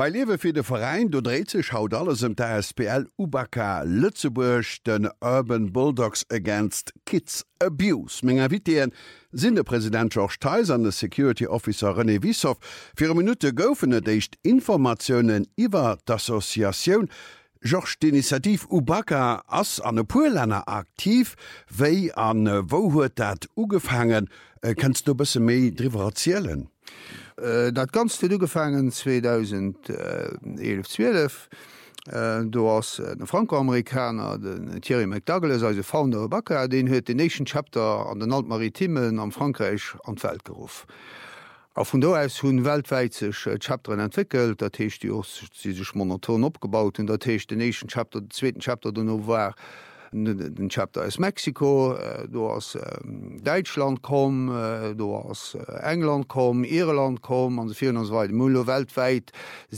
Bei Lewe fir de Verein do dreht sech haut alles der SPL UBK Lützeburg den Urban Bulldogs Against Kids Abuse. Mger Witien sinn der Präsident George Theis an de Security Officer René Wissow fir e Minute goufene deicht Informationoen iwwer d'Assoziatioun. Joch d'Initiativ UBK ass an e Puerlänner aktiv, wéi an wo huet dat ugefangen, kannst du bësse méi drüber erzielen? Dat ganz ugefangen 2011-12. Du hast den Franco-Amerikaner den Thierry McDouglas als Founder UBK, den huet den Nation Chapter an den Altmaritimen am Frankreich an d Welt gerufen. A vun do auss hunn weltweit sech Chapteren entwickelt, dat hecht si sech monoton opgebaut und dat hecht den Nation Chapter, den zweiten Chapter du no war den Chapter aus Mexiko, du hast Deutschland kom, du hast England kom, Irland kom, an de weiter Mulo weltweit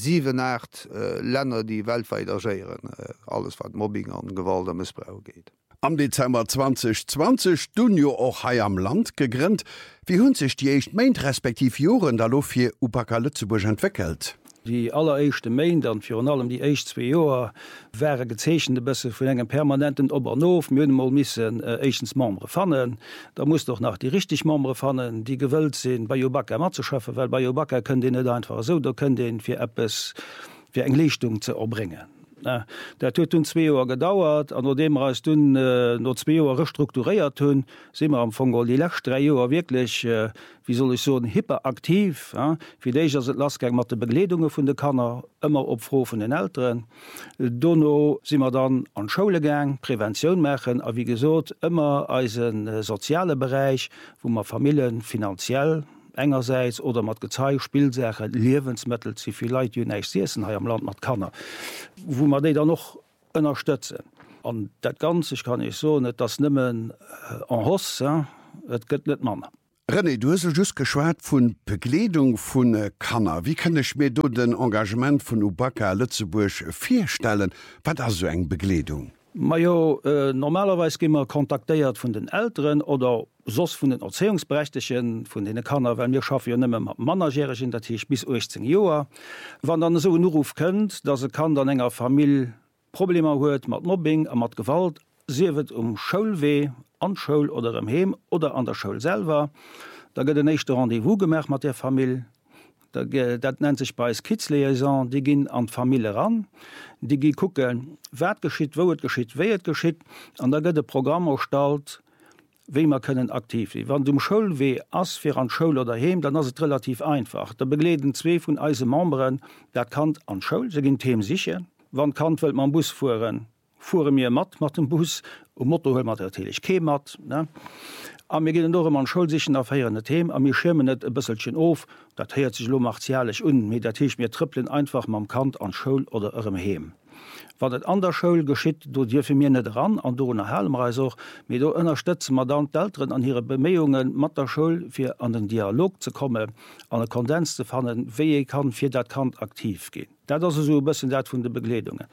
7-8 Länder, die weltweit agieren, alles wat Mobbing an Gewalt an Missbrauch geht. Am Dezember 2020 dun jo och hai am Land gegrinnt, wie hunn sich die echt meint respektiv Joren da louf fir UBK Lützeburg entwickelt. Die alleréischte Meint an fir an allem die eich 2 Joer wäre gezeechende bësse vun engem permanenten Obernof Mënnemol missen Echens Mamre fannen. Da muss doch nach die richtig Mamre fannen, die gewëlt sinn bei UBK mat ze schaffe, weil bei UBK können den net einfach so, da können den fir Appes fir eng Lichtung ze erbringen. Der huet hun 2 Joer gedauert, an no dem als dun no 2 Joer restrukturiert hunn, simmer am Fogol die lächt 3 Joer wirklich wie soll ich so hyperaktiv, fir déich as et Lastgang mat de Bekleedungen vun de Kanner ëmmer opfro vun den Ären. Donno simmer dann an Schoulegang, Präventionun machen, a wie gesot ëmmer als een soziale Bereich, wo man Familien finanziell engerseits oder mat Gezeig Spielsäche Lebenssmittel zivi Leiit Junessen ha am Land mat Kanner, wo man déi da noch ënnerstëtzen. An dat ganz ich kann ich so net das nimmen an Hoss et gëtt net Mann. René, du hast just geschwert vun Bekleedung vun Kanner. Wie kann ich mir du den Engagement vun UBK Lützeburg firstellen? Wat as so eng Bekleedung? Ma jo normalerweise gimmer kontaktéiert vun den Älteren oder sos vun den Erziehungsberechtigten vun denen Kanner, wenn wir schaffe jo nimmer mat Managergin dat hiich bis 18 Joer. Wann dann so Nuruf kënnt, dat se kann dann enger Familie Probleme huet mat Mobbing a mat Gewalt, siewet Schoulweh, an Schoul oder im Heem oder an der Schoul selber. Da gëtt de nächste Rendevous gemerk mat der Familie. Dat nennt sich bei Kids-Liaison, die ginn an Familie ran, die gi kucken, wat geschitt, wo et geschitt, wie et geschitt, an da gëtt de Programm erstalt, wie man können aktiv. Wann du Schulweh ass fir an Schoul oder heem, dann ass het relativ einfach. Da begleden 2 vun eise Memberen, der Kant an Schoul, se ginn Theem sicher. Wann Kant wët man Bus fuhren, fuhre mir mat dem Bus, Motto mat natürlich ke mat. Am mir gin do man Schulsichen aféierende Theem, a mir schirmen net e bësselchen of, dat heiert sich lo martialisch mit dat hiich mir tripppeln einfach mam Kant an Schoul oder eurem Heem. Wat et an der Schoul geschitt, do Dir fir mir net ran an do nach Helmreisoch, mir do ënnerstëtze mat dann d'Älteren an ihre Bemeungen mat der Schoul fir an den Dialog ze komme, an den Kondens ze fannen, wéi kann fir dat Kant aktiv gehen. Dat as so bëssen dat vun de Bekleedungen.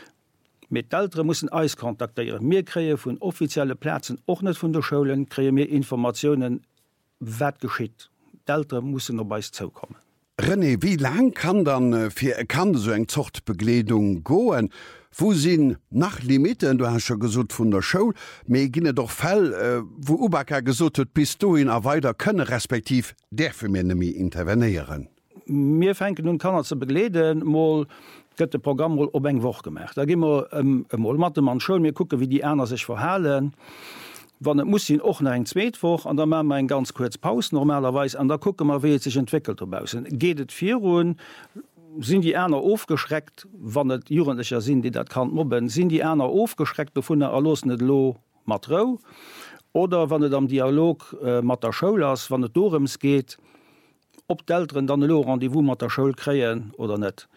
Mit d'Ältere mussssen eis kontaktieren. Mir kree vun offizielle Plätzen och net vun der Schulen, kree mir Informationen wat geschitt. D'Ältere mussssen op beis zoukommen. René, wie lang kann dann fir kann so eng Zochtbekleedung goen? Wo sinn nach Limiten, du hast schon gesot vun der Schul, méi ginne doch fell, wo UBK gesot huet, bis du in a weiter könne respektiv der fir mir nemi intervenieren. Mir fenken nun kann er ze begleden, mal gëtt de Programm op eng woch gemerkt. Da gimmer mal Mathe man schon mir gucke, wie die Äner sich verhalen. Wann et muss och nach eng Zzweetwoch, an der ma en ganz kurz Paus normalerweise, an der gucke mal wie sich entwickelt opbausen. Geht et 4 Uhren, sind die Äner aufgeschreckt, wann et jugendlicher sinn, die dat kann mobben, sind die Äner aufgeschreckt vun der erlosnet Lo Matro, oder wann et am Dialog mat der Schoulers, wann et Dorems geht, op d'Älteren dann Lo an die wo mat der Schoul kreien oder net.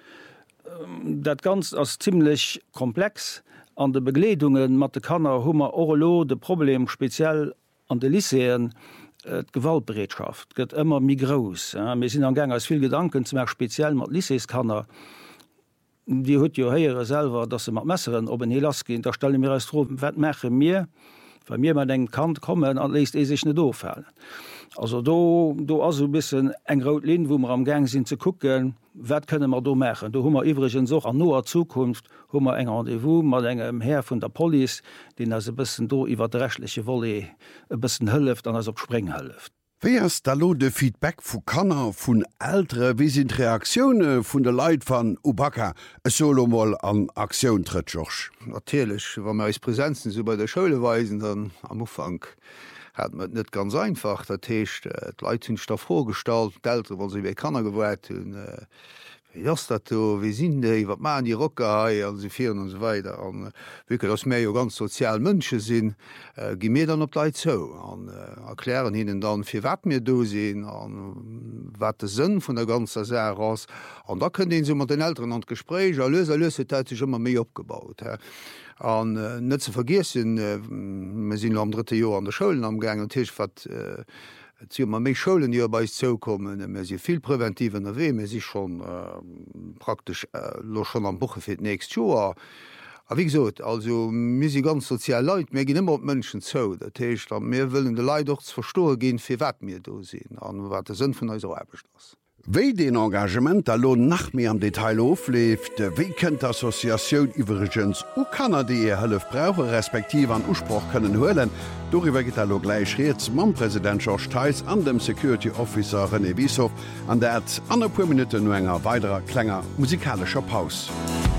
Dat ganz as ziemlich komplex. An de Bekleedungen mat de Kanner hummer Orlo de Problem speziell an de Lyceen et Gewaltberedschaft gëtt immer mi gros. Wir sind an gang als viel Gedanken zum speziell mat Lyceeskanner. Die huet jo heiere selber, dat se mat Messeren op en Helas gin, da stelle mir als tro Meche mir, weil mir man eng Kant kommen an leest sich net dofallen. Also do as bisssen eng Rotlin, wo man am gang sinn ze kucken, wat könne man do mechen? Du hummer iwregen soch an noer Zukunft hummer eng Rendevous mat engem Herr vun der Poli, den as se bisssen do iwwer drechtliche Wolle e bisssen hëlleft an ass op Spring hëlleft. Wéiers da lo de Feedback vu Kanner vun Ältre, wie sind Reaktionune vun de Leiit van Ubaka e Solomoll an Aktiun tritt joch? Natürlich, wann man als Präsenzen so bei der Schule weisen, dann am Ufang hat man net ganz einfach, dat Techt et Leiit hunn da vorstalt, d'Ältre, wann se wéi Kanner gewäit hun dat wie sinn déi wat ma die Rocker hai an se virieren an so weiter an wieke ass méi jo ganz sozial Mënsche sinn gi mé dann op Leiit zo an erklären hinnen dann fir wat mir do sinn an wat de Sën vun der ganzer Sä ass an da kën den so mat den Eltern an Gespräch a lose dat sich immer méi opgebaut an net ze vergissen me sinn am 3. Joer an der Scholen am gang an Tisch wat man méi Scholen hier bei zoukommen, se viel präventiven erwe, me sich schon praktisch lo schon am Buche fir näst Joer. A wie gesot, also mis ganz sozial Leiit, mé gin immer op Mënschen zou, Datcht mé willen de Leiit doch verstoe gin fir wat mir do sinn, an wat der Sinn vun eu Äbeschloss. Wéi den Engagement allo nach mir am Detail ofleft, wéi kënnt d'Assoziatioun iwwergens u Kanner dei e hëllef brauche respektiv an Uspruch kënnen huelen, doriwwer gët allo gleich reets mam Präsident George Theis an dem Security Officer René Wieshoff an der an e puer Minuten no enger weiderer klenger musikalscher Paus.